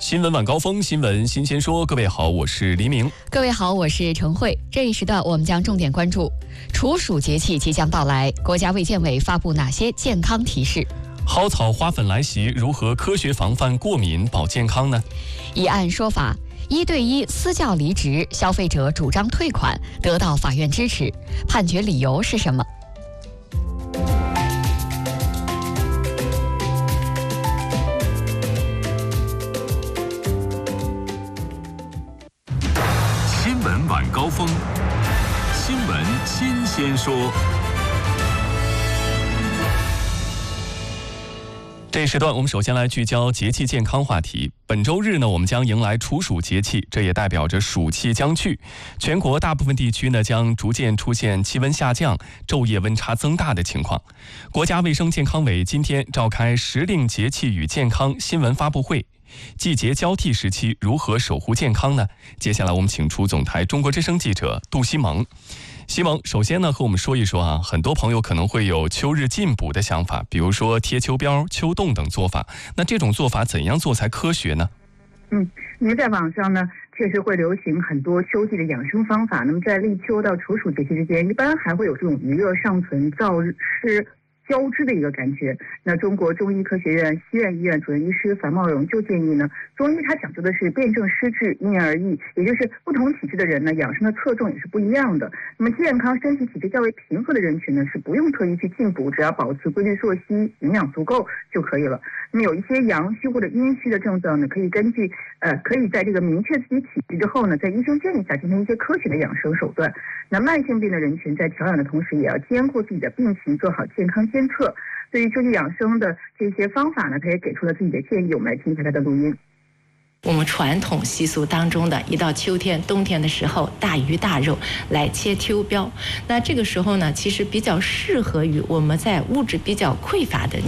新闻晚高峰，新闻新鲜说。各位好，我是黎明。 各位好，我是陈慧。这一时段我们将重点关注处暑节气即将到来，国家卫健委发布哪些健康提示？ 蒿草花粉来袭，如何科学防范过敏保健康呢？ 一案说法，1对1私教离职，消费者主张退款，得到法院支持，判决理由是什么？ 新闻晚高峰，新闻新鲜说。 这一时段我们首先来聚焦节气健康话题。本周日呢，我们将迎来处暑节气，这也代表着暑气将去。全国大部分地区呢将逐渐出现气温下降、昼夜温差增大的情况。国家卫生健康委今天召开时令节气与健康新闻发布会。季节交替时期如何守护健康呢？接下来我们请出总台中国之声记者杜西蒙。西蒙，首先呢和我们说一说很多朋友可能会有秋日进补的想法，比如说贴秋膘、秋冻等做法。那这种做法怎样做才科学呢？ 因为在网上呢确实会流行很多秋季的养生方法。那么在立秋到处暑节气之间，一般还会有这种余热尚存、燥湿交织的一个感觉。那中国中医科学院西苑医院主任医师樊茂荣就建议呢，中医它讲究的是辨证施治，因人而异，也就是不同体质的人呢，养生的侧重也是不一样的。那么健康身体体质较为平和的人群呢，是不用特意去进补，只要保持规律作息，营养足够就可以了。那么有一些阳虚或者阴虚的症状呢，可以在这个明确自己体质之后呢，在医生建议下进行一些科学的养生手段。那慢性病的人群在调养的同时，也要兼顾自己的病情，做好健康监测。对于秋季养生的这些方法呢，他也给出了自己的建议，我们来听一下他的录音。 我们传统习俗当中的一到秋天、冬天的时候，大鱼大肉来切秋膘。那这个时候呢，其实比较适合于我们在物质比较匮乏的